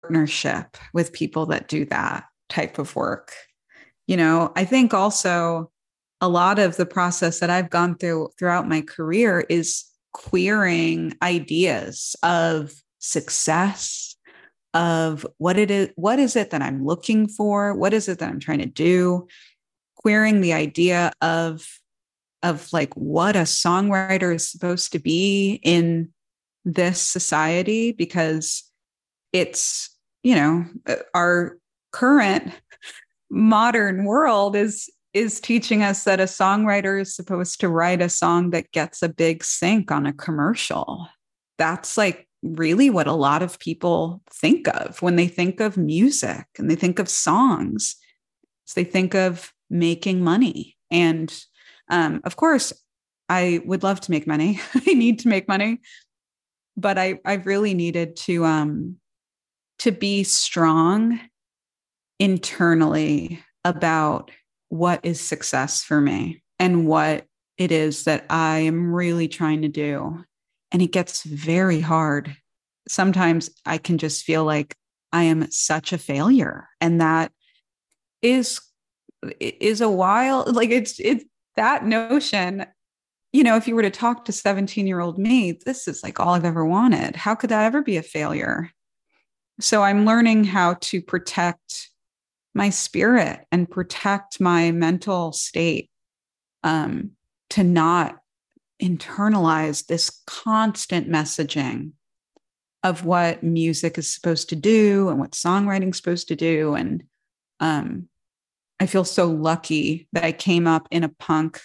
partnership with people that do that type of work. I think also a lot of the process that I've gone through throughout my career is queering ideas of success, of what is it that I'm looking for, what is it that I'm trying to do, queering the idea of like what a songwriter is supposed to be in this society, because it's, our current modern world is teaching us that a songwriter is supposed to write a song that gets a big sync on a commercial. That's like really what a lot of people think of when they think of music and they think of songs. So they think of making money. And of course, I would love to make money. I need to make money, but I really needed to be strong internally about what is success for me and what it is that I am really trying to do. And it gets very hard. Sometimes I can just feel like I am such a failure. And that is a while, like it's that notion, if you were to talk to 17-year-old me, this is like all I've ever wanted. How could that ever be a failure? So I'm learning how to protect my spirit and protect my mental state, to not internalize this constant messaging of what music is supposed to do and what songwriting is supposed to do. And I feel so lucky that I came up in a punk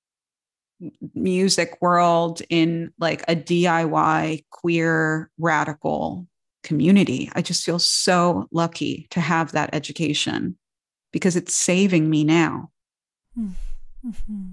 music world, in like a DIY queer radical community. I just feel so lucky to have that education because it's saving me now. Mm-hmm.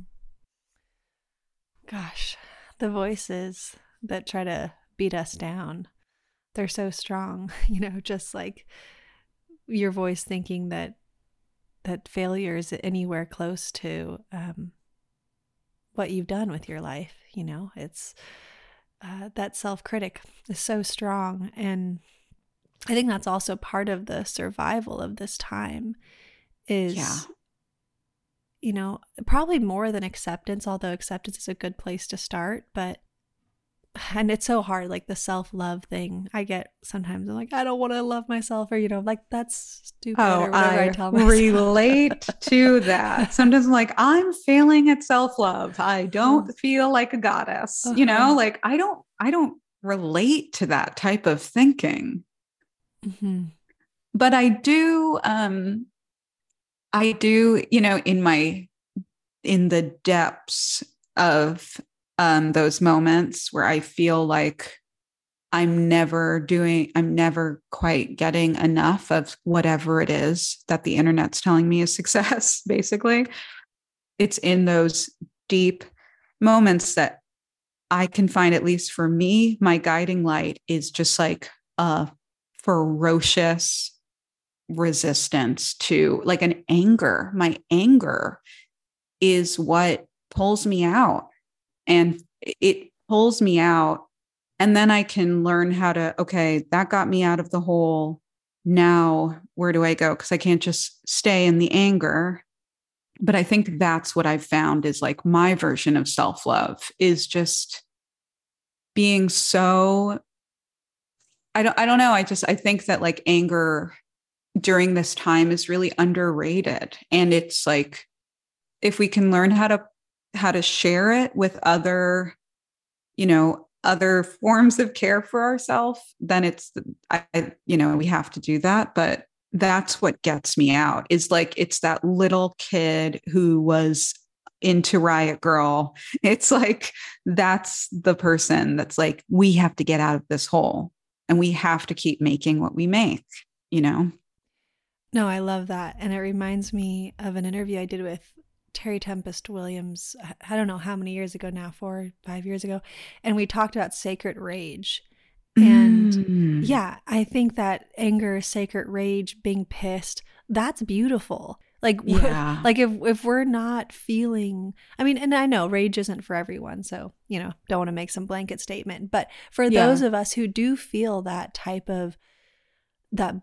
Gosh, the voices that try to beat us down, they're so strong, just like your voice thinking that failure is anywhere close to what you've done with your life. It's that self-critic is so strong. And I think that's also part of the survival of this time Yeah. is, probably more than acceptance, although acceptance is a good place to start. And it's so hard, like the self-love thing. I get sometimes I'm like, I don't want to love myself, or, like that's stupid Oh, or whatever I I tell myself. relate to that. Sometimes I'm like, I'm failing at self-love. I Oh, don't feel like a goddess, uh-huh. like I don't relate to that type of thinking. Mm-hmm. But I do, in the depths of those moments where I feel like I'm never quite getting enough of whatever it is that the internet's telling me is success, basically. It's in those deep moments that I can find, at least for me, my guiding light is just like a ferocious resistance to, like, an anger. My anger is what pulls me out, and it pulls me out. And then I can learn how to, okay, that got me out of the hole. Now, where do I go? Because I can't just stay in the anger. But I think that's what I've found is like my version of self love is just being so, I don't know. I think that like anger during this time is really underrated. And it's like, if we can learn how to share it with other forms of care for ourselves, then we have to do that. But that's what gets me out, is like, it's that little kid who was into Riot Girl. It's like, that's the person that's like, we have to get out of this hole and we have to keep making what we make, you know? No, I love that. And it reminds me of an interview I did with Terry Tempest Williams. I don't know how many years ago now, 4 or 5 years ago. And we talked about sacred rage. And Mm, yeah, I think that anger, sacred rage, being pissed, that's beautiful. Like, yeah. like if we're not feeling, I mean, and I know rage isn't for everyone, so, don't want to make some blanket statement. But for those Yeah. of us who do feel that type of that